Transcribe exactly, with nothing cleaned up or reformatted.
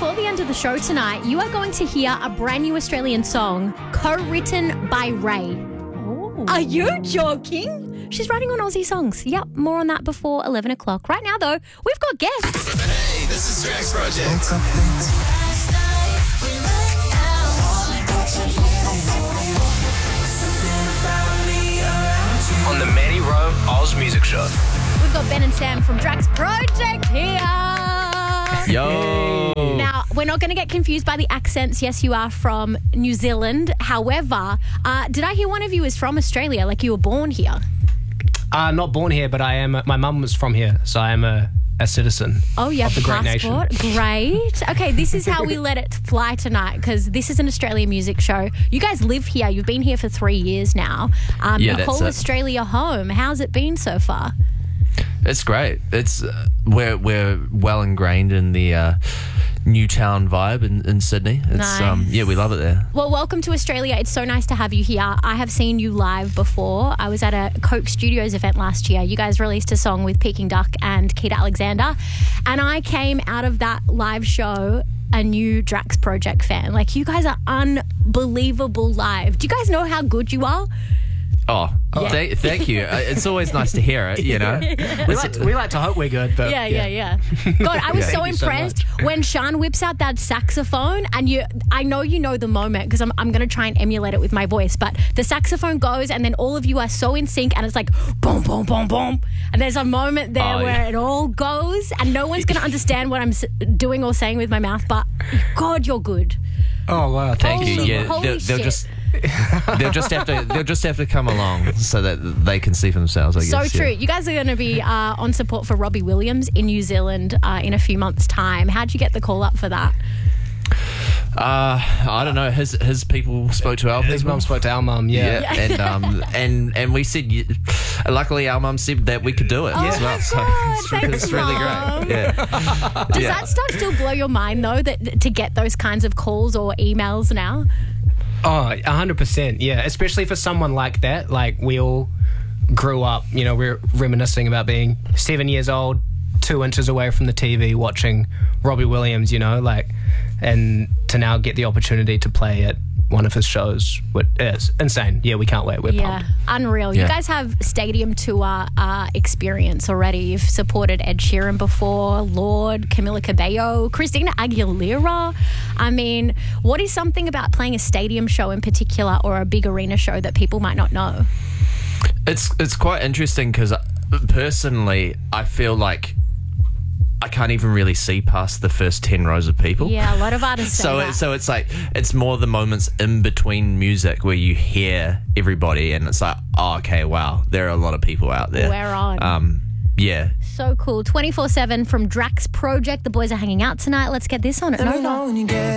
before the end of the show tonight, you are going to hear a brand new Australian song co-written by Ray. Ooh. Are you joking? She's writing on Aussie songs. Yep, more on that before eleven o'clock. Right now, though, we've got guests. Hey, this is Drax Project. On the Matty Rowe Oz Music Show. We've got Ben and Sam from Drax Project here. Yo. Now, we're not going to get confused by the accents. Yes, you are from New Zealand. However, uh, did I hear one of you is from Australia, like you were born here? Uh, not born here, but I am. My mum was from here, so I am a, a citizen. Oh, you have of the the great passport. nation. Great. Okay, this is how we let it fly tonight, because this is an Australian music show. You guys live here. You've been here for three years now. Um, Yeah, you that's call it. Australia home. How's it been so far? It's great. It's uh, we're we're well ingrained in the uh, Newtown vibe in, in Sydney. It's Nice. um yeah, we love it there. Well, welcome to Australia. It's so nice to have you here. I have seen you live before. I was at a Coke Studios event last year. You guys released a song with Peking Duck and Keith Alexander. And I came out of that live show a new Drax Project fan. Like, you guys are unbelievable live. Do you guys know how good you are? Oh, Yeah. th- thank you. Uh, It's always nice to hear it. You know. We like, to, we like to hope we're good, but Yeah, yeah, yeah. God, I was Yeah. so Thank you so impressed when Sean whips out that saxophone, and you, I know you know the moment, because I'm, I'm going to try and emulate it with my voice, but the saxophone goes and then all of you are so in sync and it's like boom, boom, boom, boom. And there's a moment there Oh, where yeah. it all goes and no one's going to understand what I'm s- doing or saying with my mouth, but God, you're good. Oh wow, Thank Holy- you. Yeah, holy they'll, they'll shit. just they'll just have to they'll just have to come along so that they can see for themselves. I guess. So yeah. true. You guys are going to be uh, on support for Robbie Williams in New Zealand uh, in a few months' time. How'd you get the call up for that? Uh, I don't know. His his people spoke to our his people. mum spoke to our mum. Yeah. Yeah, and um, and and we said, y- luckily our mum said that we could do it as Oh well. my So God, it's, thanks, it's really Mum. great. Yeah, Does yeah. that stuff still blow your mind, though, that to get those kinds of calls or emails now? Oh, one hundred percent. Yeah, especially for someone like that. Like, we all grew up, you know, we're reminiscing about being seven years old, two inches away from the T V watching Robbie Williams, you know, like, and to now get the opportunity to play at one of his shows is insane. Yeah, we can't wait. We're Yeah, pumped. unreal. You Yeah. guys have stadium tour uh, experience already. You've supported Ed Sheeran before, Lord, Camila Cabello, Christina Aguilera. I mean, what is something about playing a stadium show in particular or a big arena show that people might not know? It's it's quite interesting because personally, I feel like I can't even really see past the first ten rows of people. Yeah, a lot of artists say So that. it, so it's like it's more the moments in between music where you hear everybody and it's like, oh, okay, wow, there are a lot of people out there. We're on. Um, yeah. So cool. twenty-four seven from Drax Project. The boys are hanging out tonight. Let's get this on at Nova.